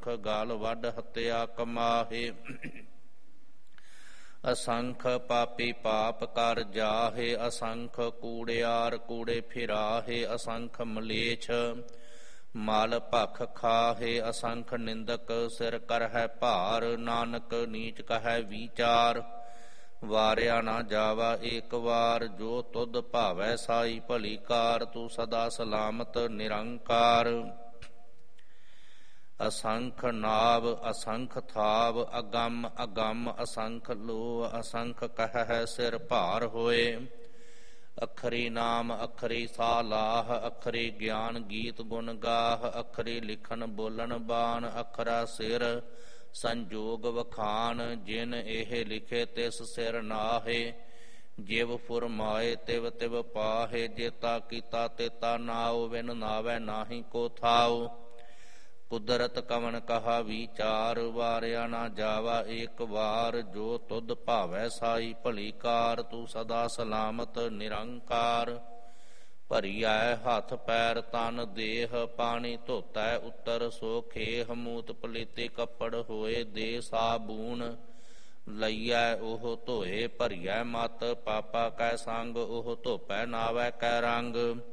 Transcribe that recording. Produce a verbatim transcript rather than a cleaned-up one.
ਅਸੰਖ ਗਾਲ ਵੱਢ ਹੱਤਿਆ ਕਮਾਹੇ। ਅਸੰਖ ਪਾਪੀ ਪਾਪ ਕਰ ਜਾਹੇ, ਅਸੰਖ ਕੂੜਿਆਰ ਕੂੜੇ ਫਿਰਾਹੇ। ਅਸੰਖ ਮਲੇਛ ਮਲ ਭਖ ਖਾਹੇ, ਅਸੰਖ ਨਿੰਦਕ ਸਿਰ ਕਰਹਿ ਭਾਰ। ਨਾਨਕ ਨੀਚ ਕਹੈ ਵਿਚਾਰ, ਵਾਰਿਆ ਨਾ ਜਾਵਾ ਏਕ ਵਾਰ। ਜੋ ਤੁਧ ਭਾਵੈ ਸਾਈ ਭਲੀ ਕਾਰ, ਤੂੰ ਸਦਾ ਸਲਾਮਤ ਨਿਰੰਕਾਰ। ਅਸੰਖ ਨਾਵ ਅਸੰਖ ਥਾਵ, ਅਗੰਮ ਅਗੰਮ ਅਸੰਖ ਲੋ। ਅਸੰਖ ਕਹਿ ਸਿਰ ਭਾਰ ਹੋਏ, ਅਖਰੀ ਨਾਮ ਅਖਰੀ ਸਾਲਾਹ। ਅਖਰੀ ਗਿਆਨ ਗੀਤ ਗੁਣ ਗਾਹ, ਅਖਰੀ ਲਿਖਣ ਬੋਲਣ ਬਾਣ। ਅਖਰਾ ਸਿਰ ਸੰਜੋਗ ਵਖਾਨ, ਜਿਨ ਇਹ ਲਿਖੇ ਤਿਸ ਸਿਰ ਨਾਹੇ। ਜਿਵ ਫੁਰਮਾਏ ਤਿਵ ਤਿਵ ਪਾਹੇ, ਜੇਤਾ ਕੀਤਾ ਤੇਤਾ ਨਾਉ। ਵਿਨ ਨਾਵੈ ਨਾਹੀ ਕੋ ਥਾਉ, ਕੁਦਰਤ ਕਵਣ ਕਹਾ ਵਿਚਾਰ। ਵਾਰਿਆ ਨਾ ਜਾਵਾ ਏਕ ਵਾਰ, ਜੋ ਤੁਧ ਭਾਵੈ ਸਾਈ ਭਲੀ ਕਾਰ। ਤੂੰ ਸਦਾ ਸਲਾਮਤ ਨਿਰੰਕਾਰ। ਭਰੀਐ ਹੱਥ ਪੈਰ ਤਨ ਦੇਹ, ਪਾਣੀ ਧੋਤੈ ਉੱਤਰ ਸੋ ਖੇਹ। ਮੂਤ ਪਲੀਤੇ ਕੱਪੜ ਹੋਏ ਦੇ ਸਾਬੂਨ, ਲਈਐ ਉਹ ਧੋਏ। ਭਰੀਐ ਮਤ ਪਾਪਾ ਕੈ ਸੰਗ, ਉਹ ਧੋਪੈ ਨਾਵੈ ਕੈ ਰੰਗ।